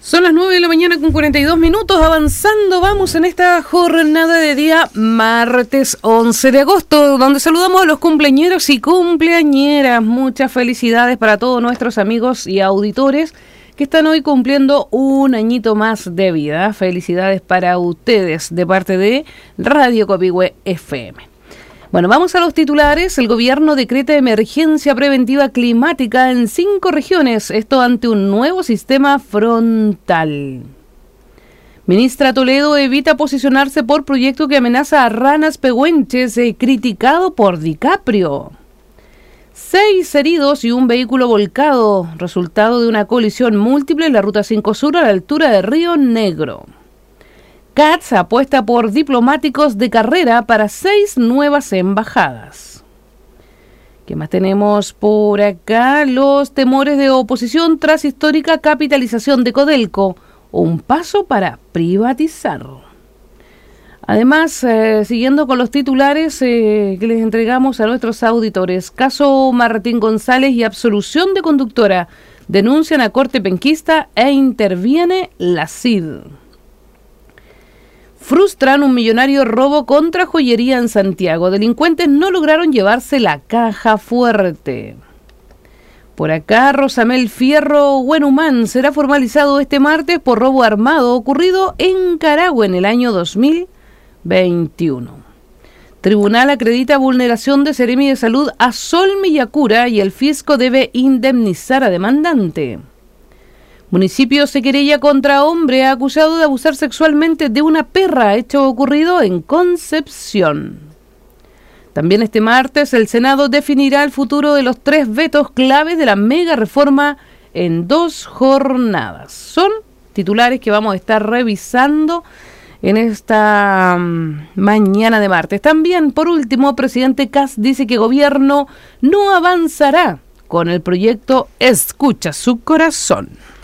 Son las 9 de la mañana con 42 minutos, avanzando vamos en esta jornada de día martes 11 de agosto, donde saludamos a los cumpleañeros y cumpleañeras. Muchas felicidades para todos nuestros amigos y auditores que están hoy cumpliendo un añito más de vida. Felicidades para ustedes de parte de Radio Copihue FM. Bueno, vamos a los titulares. El gobierno decreta emergencia preventiva climática en 5 regiones, esto ante un nuevo sistema frontal. Ministra Toledo evita posicionarse por proyecto que amenaza a ranas pehuenches, criticado por DiCaprio. 6 heridos y un vehículo volcado, resultado de una colisión múltiple en la Ruta 5 Sur a la altura de Río Negro. CATS apuesta por diplomáticos de carrera para 6 nuevas embajadas. ¿Qué más tenemos por acá? Los temores de oposición tras histórica capitalización de Codelco. Un paso para privatizar. Además, siguiendo con los titulares que les entregamos a nuestros auditores. Caso Martín González y absolución de conductora. Denuncian a Corte Penquista e interviene la CID. Frustran un millonario robo contra joyería en Santiago. Delincuentes no lograron llevarse la caja fuerte. Por acá, Rosamel Fierro Huenumán será formalizado este martes por robo armado ocurrido en Carahue en el año 2021. Tribunal acredita vulneración de Seremi de Salud a Sol Millacura y el fisco debe indemnizar a demandante. Municipio se querella contra hombre acusado de abusar sexualmente de una perra, hecho ocurrido en Concepción. También este martes el Senado definirá el futuro de los 3 vetos claves de la mega reforma en 2 jornadas. Son titulares que vamos a estar revisando en esta mañana de martes. También, por último, presidente Kast dice que gobierno no avanzará con el proyecto Escucha su corazón.